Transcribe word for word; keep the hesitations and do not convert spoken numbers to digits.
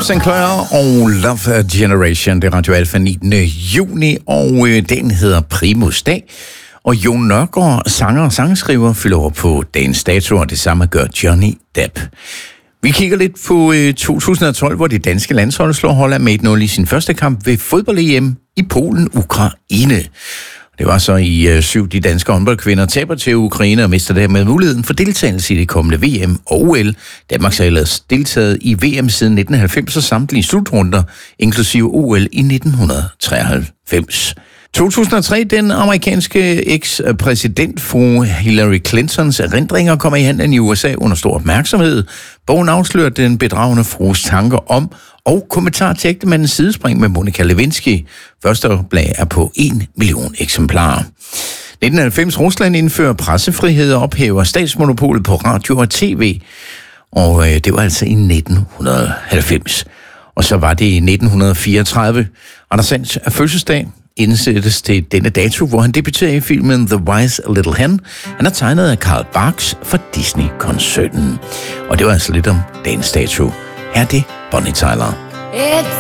Sinclair og Love Generation. Det er Radio Alfa nittende juni, og øh, den hedder Primus Dag. Og Jon Nørgaard, sanger og sangskriver, fylder over på dagens dato, og det samme gør Johnny Depp. Vi kigger lidt på øh, to tusind og tolv, hvor det danske landshold slår Holland med et nul i sin første kamp ved fodbold-E M i Polen-Ukraine. Det var så i øh, syv, de danske håndboldkvinder taber til Ukraine og mister dermed muligheden for deltagelse i det kommende V M og O L. Danmark har ellers deltaget i V M siden nitten halvfems og samtlige slutrunder, inklusive O L i nitten treoghalvfems. to tusind og tre, den amerikanske eks-præsident fru Hillary Clintons erindringer kommer i handlen i U S A under stor opmærksomhed. Bogen afslører den bedragende frues tanker om og kommentar til ægtemandens sidespring med Monica Lewinsky. Første oplag er på en million eksemplarer. nitten halvfems, Rusland indfører pressefrihed og ophæver statsmonopolet på radio og tv. Og øh, det var altså i nitten halvfems. Og så var det i nitten fireogtredive. Anders Sands fødselsdag indsættes til denne dato, hvor han debuterer i filmen The Wise Little Hen. Han er tegnet af Carl Barks for Disney-koncernen. Og det var altså lidt om dagens dato. Her er det Bonnie Tyler. It's